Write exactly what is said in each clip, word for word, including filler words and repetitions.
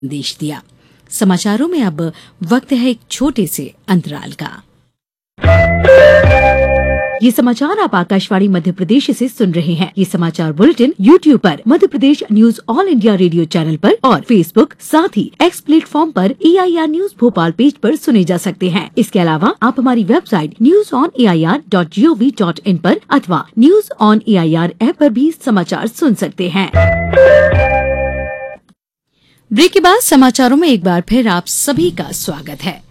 संदेश दिया। समाचारों में अब वक्त है एक छोटे से अंतराल का। ये समाचार आप आकाशवाणी मध्य प्रदेश से सुन रहे हैं। ये समाचार बुलेटिन यूट्यूब पर Madhya Pradesh news all India radio channel पर और फेसबुक साथ ही एक्स प्लेटफॉर्म पर ए I R news Bhopal page पर सुने जा सकते हैं। इसके अलावा आप हमारी website news on A I R dot G O V dot in पर अथवा news on A I R app पर भी समाचार सुन सकते हैं। ब्रेक के बाद समाचारों में एक बार फिर आप सभी का स्वागत है।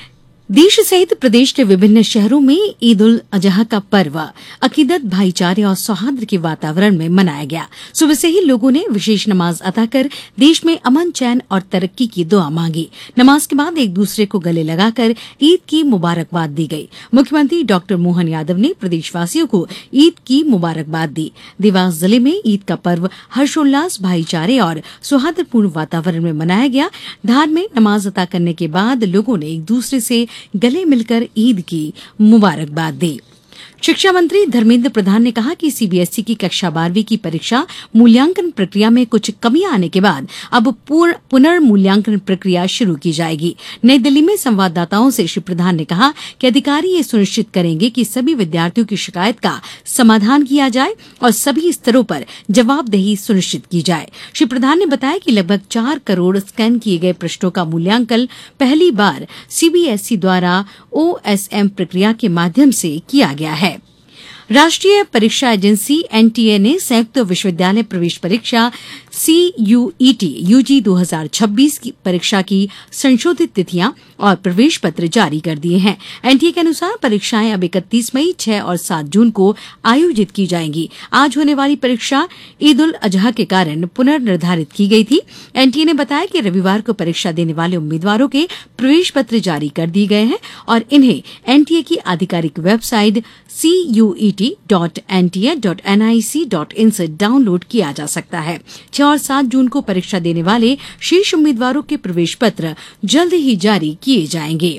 देश सहित प्रदेश के विभिन्न शहरों में ईद उल अजहा का पर्व अकीदत, भाईचारे और सौहार्द के वातावरण में मनाया गया। सुबह से ही लोगों ने विशेष नमाज अदा कर देश में अमन, चैन और तरक्की की दुआ मांगी। नमाज के बाद एक दूसरे को गले लगाकर ईद की मुबारकबाद दी गई। मुख्यमंत्री डॉक्टर मोहन यादव ने प्रदेशवासियों को ईद की मुबारकबाद दी। देवास जिले में ईद का पर्व हर्षोल्लास, भाईचारे और सौहार्दपूर्ण वातावरण में मनाया गया। धार में नमाज अदा करने के बाद लोगों ने एक दूसरे से गले मिलकर ईद की मुबारकबाद दी। शिक्षा मंत्री धर्मेंद्र प्रधान ने कहा कि सी बी एस ई की कक्षा बारहवीं की परीक्षा मूल्यांकन प्रक्रिया में कुछ कमियां आने के बाद अब पुनर्मूल्यांकन प्रक्रिया शुरू की जाएगी। नई दिल्ली में संवाददाताओं से श्री प्रधान ने कहा कि अधिकारी ये सुनिश्चित करेंगे कि सभी विद्यार्थियों की शिकायत का समाधान किया जाए और सभी स्तरों पर जवाबदेही सुनिश्चित की जाए। श्री प्रधान ने बताया कि लगभग चार करोड़ स्कैन किए गए प्रश्नों का मूल्यांकन पहली बार सी बी एस ई द्वारा ओ एस एम प्रक्रिया के माध्यम से किया गया है। राष्ट्रीय परीक्षा एजेंसी एन टी ए ने संयुक्त विश्वविद्यालय प्रवेश परीक्षा सी यू ई टी यू जी दो हज़ार छब्बीस की परीक्षा की संशोधित तिथियां और प्रवेश पत्र जारी कर दिए हैं। एन टी ए के अनुसार परीक्षाएं अब इकतीस मई, छह और सात जून को आयोजित की जाएंगी। आज होने वाली परीक्षा ईद उल अजहा के कारण पुनर्निर्धारित की गई थी। एन टी ए ने बताया कि रविवार को परीक्षा देने वाले उम्मीदवारों के प्रवेश पत्र जारी कर दिए गए हैं और इन्हें एन टी ए की आधिकारिक website C you E T dot N T A dot N I C dot in से डाउनलोड किया जा सकता है। छह और सात जून को परीक्षा देने वाले शेष उम्मीदवारों के प्रवेश पत्र जल्द ही जारी किए जाएंगे।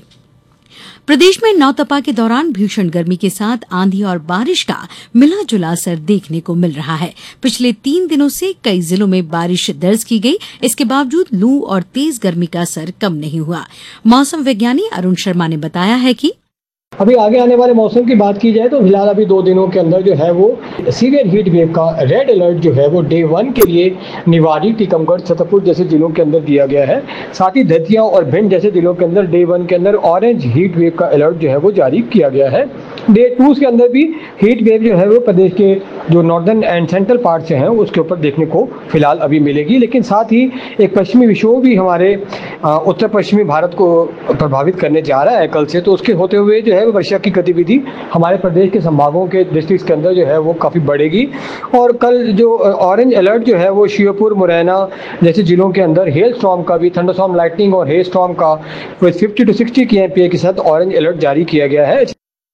प्रदेश में नौतपा के दौरान भीषण गर्मी के साथ आंधी और बारिश का मिला जुला असर देखने को मिल रहा है। पिछले तीन दिनों से कई जिलों में बारिश दर्ज की गई। इसके बावजूद लू और तेज गर्मी का असर कम नहीं हुआ। मौसम विज्ञानी अरुण शर्मा ने बताया है कि अभी आगे आने वाले मौसम की बात की जाए तो फिलहाल अभी दो दिनों के अंदर जो है वो सीवियर हीट वेव का रेड अलर्ट जो है वो डे वन के लिए निवाड़ी, टीकमगढ़, छतरपुर जैसे जिलों के अंदर दिया गया है। साथ ही दतिया और भिंड जैसे जिलों के अंदर डे वन के अंदर ऑरेंज हीट वेव का अलर्ट जो है वो जारी किया गया है। डे टू के अंदर भी हीट वेव जो है वो प्रदेश के जो नॉर्दर्न एंड सेंट्रल पार्ट से हैं उसके ऊपर देखने को फिलहाल अभी मिलेगी। लेकिन साथ ही एक पश्चिमी विक्षोभ भी हमारे उत्तर पश्चिमी भारत को प्रभावित करने जा रहा है कल से, तो उसके होते हुए जो है वर्षा की गतिविधि हमारे प्रदेश के संभागों के डिस्ट्रिक्ट के अंदर जो है वो काफ़ी बढ़ेगी। और कल जो ऑरेंज अलर्ट जो है वो श्योपुर, मुरैना जैसे जिलों के अंदर हेल स्टॉर्म का भी, थंडरस्टॉर्म, लाइटनिंग और हेल स्टॉर्म का फिफ्टी टू सिक्सटी के एम पी ए के साथ ऑरेंज अलर्ट जारी किया गया है।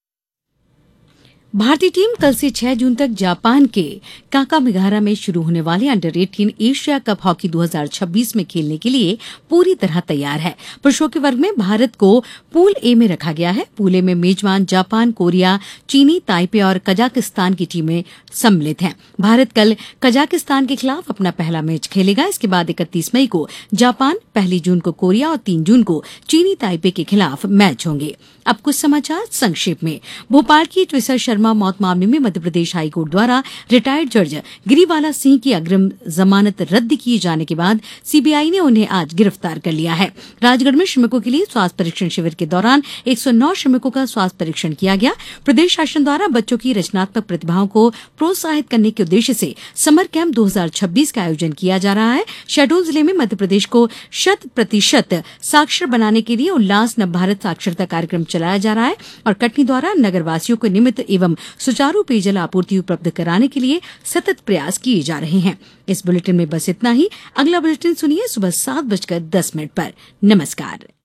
भारतीय टीम कल से छह जून तक जापान के काकामिगारा में शुरू होने वाले अंडर अठारह एशिया कप हॉकी दो हज़ार छब्बीस में खेलने के लिए पूरी तरह तैयार है। पुरुषों के वर्ग में भारत को पूल ए में रखा गया है। पूल ए में मेजबान जापान, कोरिया, चीनी, ताइपे और कजाकिस्तान की टीमें सम्मिलित हैं। भारत कल कजाकिस्तान के खिलाफ अपना पहला मैच खेलेगा। इसके बाद इकतीस मई को जापान, पहली जून को कोरिया और तीन जून को चीनी ताइपे के खिलाफ मैच होंगे। अब कुछ समाचार संक्षेप में। भोपाल की ट्विसा शर्मा मौत मामले में मध्यप्रदेश हाईकोर्ट द्वारा रिटायर्ड जज गिरिवाला सिंह की अग्रिम जमानत रद्द किए जाने के बाद सी बी आई ने उन्हें आज गिरफ्तार कर लिया है। राजगढ़ में श्रमिकों के लिए स्वास्थ्य परीक्षण शिविर के दौरान एक सौ नौ श्रमिकों का स्वास्थ्य परीक्षण किया गया। प्रदेश शासन द्वारा बच्चों की रचनात्मक प्रतिभाओं को प्रोत्साहित करने के उद्देश्य से समर कैंप दो हज़ार छब्बीस का आयोजन किया जा रहा है। शहडोल जिले में मध्यप्रदेश को शत प्रतिशत साक्षर बनाने के लिए उल्लास नवभारत साक्षरता कार्यक्रम चलाया जा रहा है और कटनी द्वारा नगरवासियों को नियमित एवं सुचारू पेयजल आपूर्ति उपलब्ध कराने के लिए सतत प्रयास किए जा रहे हैं। इस बुलेटिन में बस इतना ही। अगला बुलेटिन सुनिए सुबह सात बजकर दस मिनट पर। नमस्कार।